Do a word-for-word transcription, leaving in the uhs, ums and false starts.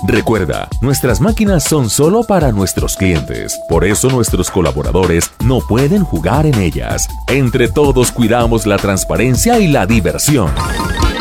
Recuerda, nuestras máquinas son solo para nuestros clientes, por eso nuestros colaboradores no pueden jugar en ellas. Entre todos cuidamos la transparencia y la diversión.